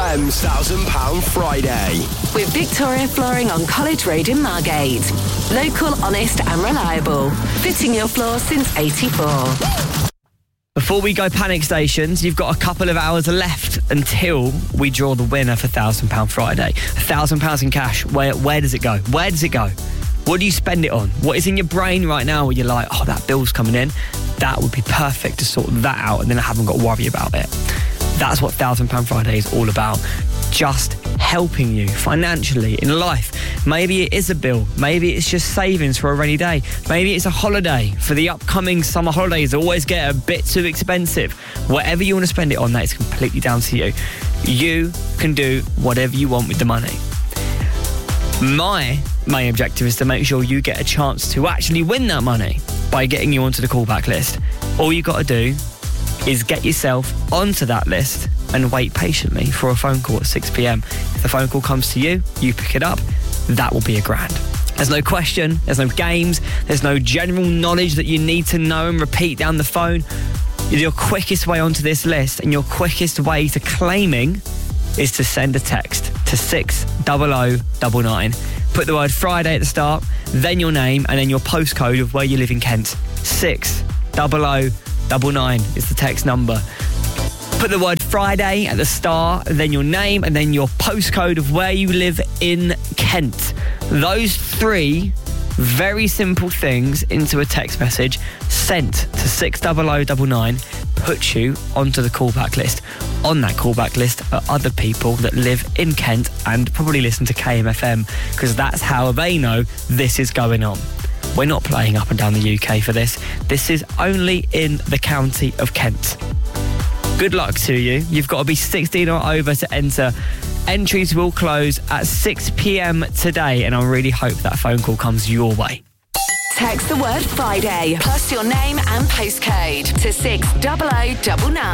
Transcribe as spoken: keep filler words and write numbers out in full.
M's one thousand pound Friday. With Victoria Flooring on College Road in Margate. Local, honest and reliable. Fitting your floor since eighty-four. Before we go panic stations, you've got a couple of hours left until we draw the winner for one thousand pound Friday. one thousand pounds in cash. Where where does it go? Where does it go? What do you spend it on? What is in your brain right now where you're like, oh, that bill's coming in? That would be perfect to sort that out and then I haven't got to worry about it. That's what one thousand pound Friday is all about. Just helping you financially in life. Maybe it is a bill. Maybe it's just savings for a rainy day. Maybe it's a holiday for the upcoming summer holidays that always get a bit too expensive. Whatever you want to spend it on, that is completely down to you. You can do whatever you want with the money. My main objective is to make sure you get a chance to actually win that money by getting you onto the callback list. All you got to do is get yourself onto that list and wait patiently for a phone call at six p.m. If the phone call comes to you, you pick it up, that will be a grand. There's no question, there's no games, there's no general knowledge that you need to know and repeat down the phone. Your quickest way onto this list and your quickest way to claiming is to send a text to six double oh double nine. Put the word Friday at the start, then your name and then your postcode of where you live in Kent. six double oh double nine is the text number. Put the word Friday at the start, then your name, and then your postcode of where you live in Kent. Those three very simple things into a text message sent to six double oh double nine puts you onto the callback list. On that callback list are other people that live in Kent and probably listen to K M F M because that's how they know this is going on. We're not playing up and down the U K for this. This is only in the county of Kent. Good luck to you. You've got to be sixteen or over to enter. Entries will close at six p.m. today, and I really hope that phone call comes your way. Text the word Friday plus your name and postcode to six double oh double nine.